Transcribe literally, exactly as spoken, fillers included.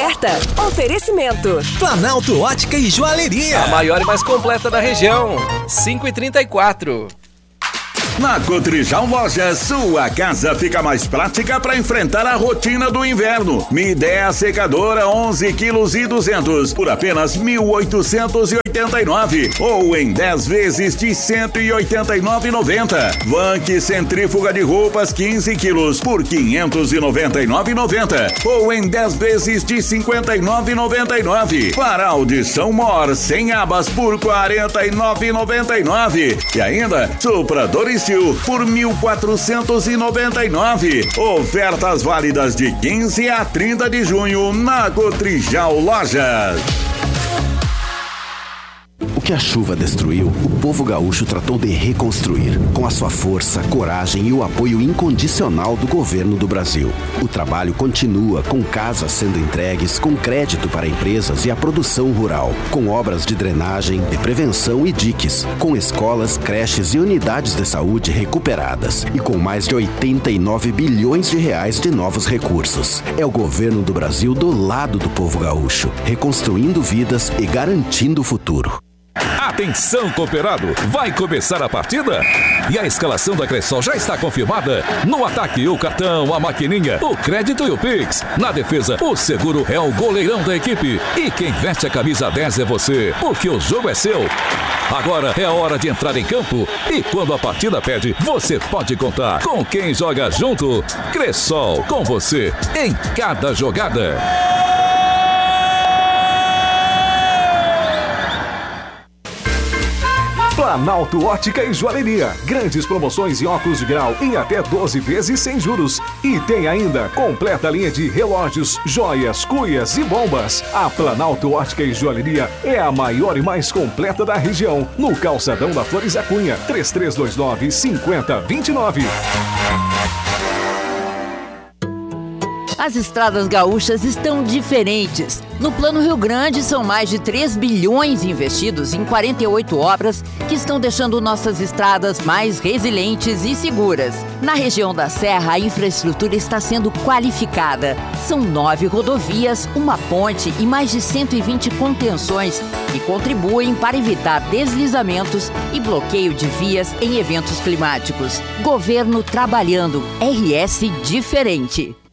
aberta. Oferecimento. Planalto Ótica e Joalheria. A maior e mais completa da região. cinco e trinta e quatro. Na Cotrijal Lojas, sua casa fica mais prática para enfrentar a rotina do inverno. Midea secadora onze quilos e duzentos por apenas mil oitocentos e oitenta e nove ou em dez vezes de cento e oitenta e nove reais e noventa centavos. Vanque centrífuga de roupas quinze quilos por quinhentos e noventa e nove reais e noventa centavos ou em dez vezes de cinquenta e nove reais e noventa e nove centavos. Varal de São Mor sem abas por quarenta e nove reais e noventa e nove centavos. E ainda soprador Steel por mil quatrocentos e noventa e nove reais. Ofertas válidas de quinze a trinta de junho na Cotrijal Lojas. O que a chuva destruiu, o povo gaúcho tratou de reconstruir, com a sua força, coragem e o apoio incondicional do governo do Brasil. O trabalho continua, com casas sendo entregues, com crédito para empresas e a produção rural, com obras de drenagem, de prevenção e diques, com escolas, creches e unidades de saúde recuperadas e com mais de oitenta e nove bilhões de reais de novos recursos. É o governo do Brasil do lado do povo gaúcho, reconstruindo vidas e garantindo o futuro. Atenção, cooperado, vai começar a partida? E a escalação da Cressol já está confirmada? No ataque, o cartão, a maquininha, o crédito e o Pix. Na defesa, o seguro é o goleirão da equipe. E quem veste a camisa dez é você, porque o jogo é seu. Agora é a hora de entrar em campo e quando a partida pede, você pode contar com quem joga junto. Cressol, com você em cada jogada. Planalto Ótica e Joalheria. Grandes promoções em óculos de grau em até doze vezes sem juros. E tem ainda completa linha de relógios, joias, cuias e bombas. A Planalto Ótica e Joalheria é a maior e mais completa da região. No calçadão da Flores da Cunha, três três dois nove, cinco zero dois nove. As estradas gaúchas estão diferentes. No Plano Rio Grande, são mais de três bilhões investidos em quarenta e oito obras que estão deixando nossas estradas mais resilientes e seguras. Na região da Serra, a infraestrutura está sendo qualificada. São nove rodovias, uma ponte e mais de cento e vinte contenções que contribuem para evitar deslizamentos e bloqueio de vias em eventos climáticos. Governo trabalhando. R S diferente.